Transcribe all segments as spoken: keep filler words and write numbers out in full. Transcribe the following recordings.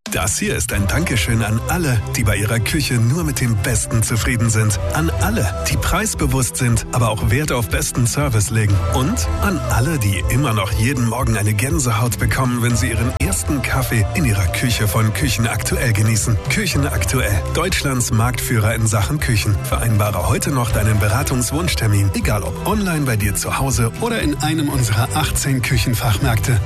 Das hier ist ein Dankeschön an alle, die bei ihrer Küche nur mit dem Besten zufrieden sind. An alle, die preisbewusst sind, aber auch Wert auf besten Service legen. Und an alle, die immer noch jeden Morgen eine Gänsehaut bekommen, wenn sie ihren ersten Kaffee in ihrer Küche von Küchen aktuell genießen. Küchen aktuell, Deutschlands Marktführer in Sachen Küchen. Vereinbare heute noch deinen Beratungswunschtermin, egal ob online bei dir zu Hause oder in einem unserer achtzehn Küchenfachmärkte.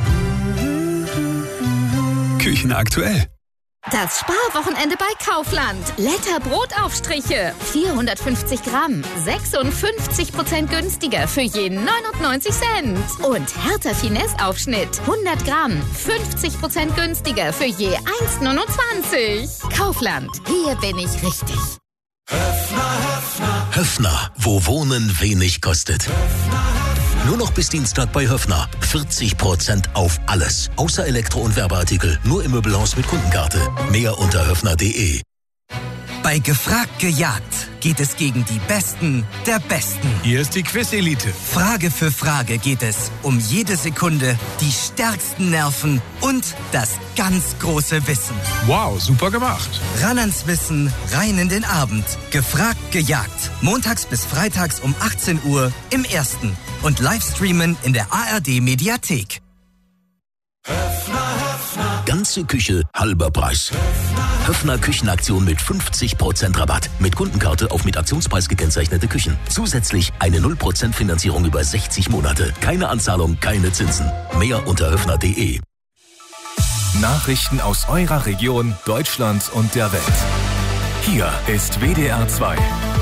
Küchen aktuell. Das Sparwochenende bei Kaufland. Letter Brotaufstriche. vierhundertfünfzig Gramm. sechsundfünfzig Prozent günstiger für je neunundneunzig Cent. Und Hertha Finesse Aufschnitt. hundert Gramm. fünfzig Prozent günstiger für je eins neunundzwanzig. Kaufland. Hier bin ich richtig. Höffner, Höffner. Höffner, wo Wohnen wenig kostet. Höffner, Nur noch bis Dienstag bei Höffner. vierzig Prozent auf alles. Außer Elektro- und Werbeartikel. Nur im Möbelhaus mit Kundenkarte. Mehr unter höffner punkt de. Bei Gefragt gejagt geht es gegen die Besten der Besten. Hier ist die Quiz-Elite. Frage für Frage geht es um jede Sekunde, die stärksten Nerven und das ganz große Wissen. Wow, super gemacht. Ran ans Wissen, rein in den Abend. Gefragt gejagt. Montags bis freitags um achtzehn Uhr im Ersten. Und Livestreamen in der A R D-Mediathek. Höffner, Höffner. Ganze Küche, halber Preis. Höffner, Höffner Küchenaktion mit fünfzig Prozent Rabatt. Mit Kundenkarte auf mit Aktionspreis gekennzeichnete Küchen. Zusätzlich eine null Prozent Finanzierung über sechzig Monate. Keine Anzahlung, keine Zinsen. Mehr unter höffner punkt de. Nachrichten aus eurer Region, Deutschland und der Welt. Hier ist W D R zwei.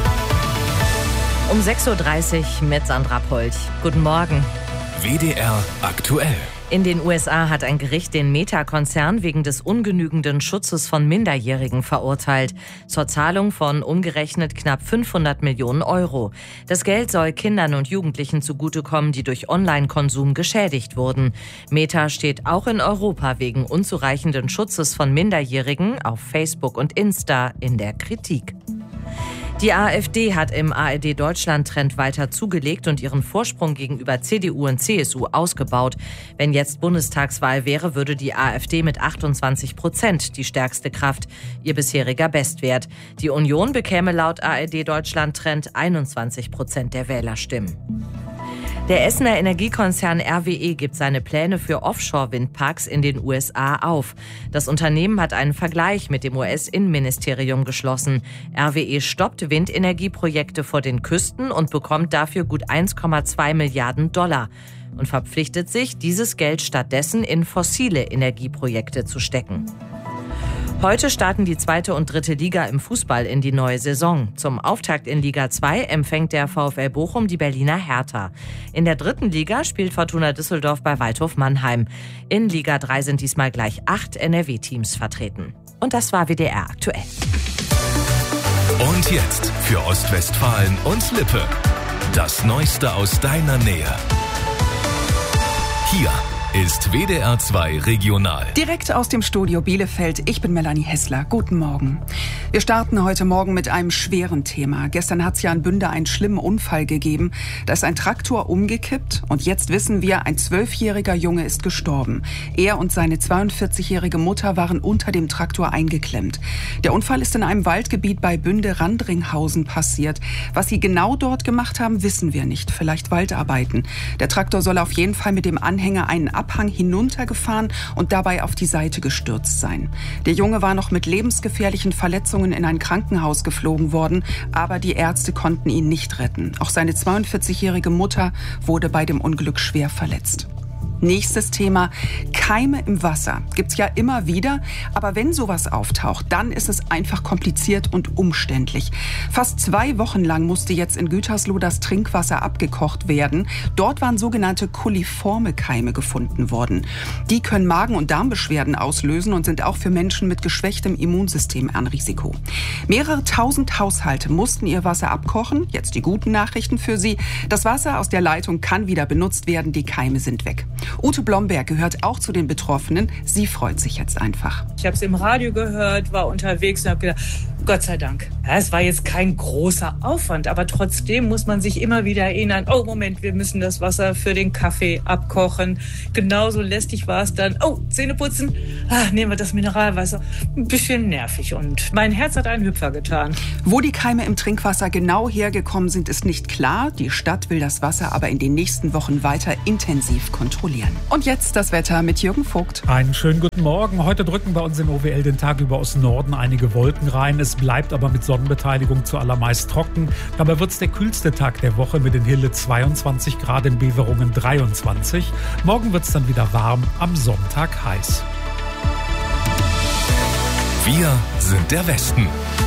Um sechs Uhr dreißig mit Sandra Polt. Guten Morgen. W D R aktuell. In den U S A hat ein Gericht den Meta-Konzern wegen des ungenügenden Schutzes von Minderjährigen verurteilt. Zur Zahlung von umgerechnet knapp fünfhundert Millionen Euro. Das Geld soll Kindern und Jugendlichen zugutekommen, die durch Online-Konsum geschädigt wurden. Meta steht auch in Europa wegen unzureichenden Schutzes von Minderjährigen auf Facebook und Insta in der Kritik. Die AfD hat im A R D-Deutschland-Trend weiter zugelegt und ihren Vorsprung gegenüber C D U und C S U ausgebaut. Wenn jetzt Bundestagswahl wäre, würde die AfD mit achtundzwanzig Prozent die stärkste Kraft, ihr bisheriger Bestwert. Die Union bekäme laut A R D-Deutschland-Trend einundzwanzig Prozent der Wählerstimmen. Der Essener Energiekonzern R W E gibt seine Pläne für Offshore-Windparks in den U S A auf. Das Unternehmen hat einen Vergleich mit dem U S-Innenministerium geschlossen. R W E stoppt Windenergieprojekte vor den Küsten und bekommt dafür gut eins Komma zwei Milliarden Dollar und verpflichtet sich, dieses Geld stattdessen in fossile Energieprojekte zu stecken. Heute starten die zweite und dritte Liga im Fußball in die neue Saison. Zum Auftakt in Liga zwei empfängt der VfL Bochum die Berliner Hertha. In der dritten Liga spielt Fortuna Düsseldorf bei Waldhof Mannheim. In Liga drei sind diesmal gleich acht N R W-Teams vertreten. Und das war W D R aktuell. Und jetzt für Ostwestfalen und Lippe. Das Neueste aus deiner Nähe. Hier ist W D R zwei Regional. Direkt aus dem Studio Bielefeld. Ich bin Melanie Hessler. Guten Morgen. Wir starten heute Morgen mit einem schweren Thema. Gestern hat es ja in Bünde einen schlimmen Unfall gegeben. Da ist ein Traktor umgekippt und jetzt wissen wir, ein zwölfjähriger Junge ist gestorben. Er und seine zweiundvierzigjährige Mutter waren unter dem Traktor eingeklemmt. Der Unfall ist in einem Waldgebiet bei Bünde-Randringhausen passiert. Was sie genau dort gemacht haben, wissen wir nicht. Vielleicht Waldarbeiten. Der Traktor soll auf jeden Fall mit dem Anhänger einen Abhang hinuntergefahren und dabei auf die Seite gestürzt sein. Der Junge war noch mit lebensgefährlichen Verletzungen in ein Krankenhaus geflogen worden, aber die Ärzte konnten ihn nicht retten. Auch seine zweiundvierzigjährige Mutter wurde bei dem Unglück schwer verletzt. Nächstes Thema, Keime im Wasser. Gibt's ja immer wieder, aber wenn sowas auftaucht, dann ist es einfach kompliziert und umständlich. Fast zwei Wochen lang musste jetzt in Gütersloh das Trinkwasser abgekocht werden. Dort waren sogenannte koliforme Keime gefunden worden. Die können Magen- und Darmbeschwerden auslösen und sind auch für Menschen mit geschwächtem Immunsystem ein Risiko. Mehrere tausend Haushalte mussten ihr Wasser abkochen. Jetzt die guten Nachrichten für Sie. Das Wasser aus der Leitung kann wieder benutzt werden, die Keime sind weg. Ute Blomberg gehört auch zu den Betroffenen. Sie freut sich jetzt einfach. Ich habe es im Radio gehört, war unterwegs und habe gedacht, Gott sei Dank. Ja, es war jetzt kein großer Aufwand, aber trotzdem muss man sich immer wieder erinnern, oh Moment, wir müssen das Wasser für den Kaffee abkochen. Genauso lästig war es dann, oh, Zähne putzen, ah, nehmen wir das Mineralwasser. Ein bisschen nervig und mein Herz hat einen Hüpfer getan. Wo die Keime im Trinkwasser genau hergekommen sind, ist nicht klar. Die Stadt will das Wasser aber in den nächsten Wochen weiter intensiv kontrollieren. Und jetzt das Wetter mit Jürgen Vogt. Einen schönen guten Morgen. Heute drücken bei uns in O W L den Tag über aus Norden einige Wolken rein. Es bleibt aber mit Sonnenbeteiligung zuallermeist trocken. Dabei wird es der kühlste Tag der Woche mit in Hille zweiundzwanzig Grad, in Beverungen dreiundzwanzig. Morgen wird es dann wieder warm, am Sonntag heiß. Wir sind der Westen.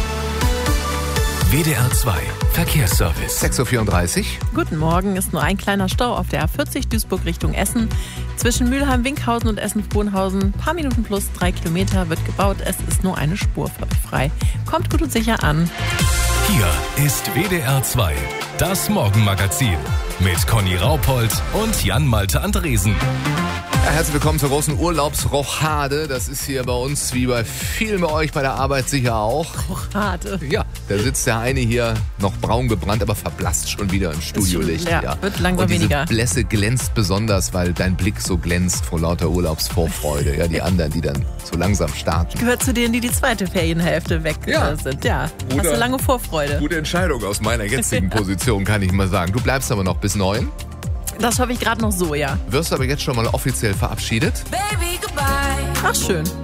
W D R zwei Verkehrsservice. sechs Uhr vierunddreißig. Guten Morgen, ist nur ein kleiner Stau auf der A vierzig Duisburg Richtung Essen. Zwischen Mülheim-Winkhausen und Essen-Frohnhausen, ein paar Minuten plus drei Kilometer, wird gebaut. Es ist nur eine Spur für euch frei. Kommt gut und sicher an. Hier ist W D R zwei, das Morgenmagazin mit Conny Raupold und Jan-Malte Andresen. Ja, herzlich willkommen zur großen Urlaubsrochade. Das ist hier bei uns, wie bei vielen bei euch bei der Arbeit sicher auch. Rochade. Ja, da sitzt der eine hier noch braun gebrannt, aber verblasst schon wieder im Studiolicht. Ja, ja, wird langsam und diese weniger. Blässe glänzt besonders, weil dein Blick so glänzt vor lauter Urlaubsvorfreude. Ja, die anderen, die dann so langsam starten. Gehört zu denen, die die zweite Ferienhälfte weg ja. sind. Ja, Gute, hast du lange Vorfreude. Gute Entscheidung aus meiner jetzigen Position, kann ich mal sagen. Du bleibst aber noch bis neun. Das hoffe ich gerade noch so, ja. Wirst aber jetzt schon mal offiziell verabschiedet. Baby, goodbye. Ach, schön.